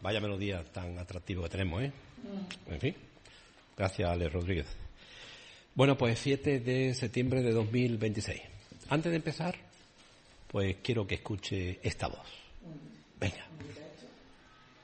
Vaya melodía tan atractiva que tenemos, ¿eh? En fin. Gracias, Alex Rodríguez. Bueno, pues 7 de septiembre de 2026. Antes de empezar, pues quiero que escuche esta voz. Venga.